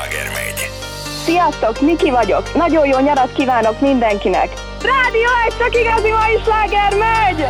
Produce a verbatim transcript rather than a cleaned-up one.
sláger megy. Sziasztok, Niki vagyok. Nagyon jó nyarat kívánok mindenkinek. Rádió egy, csak igazi mai sláger megy!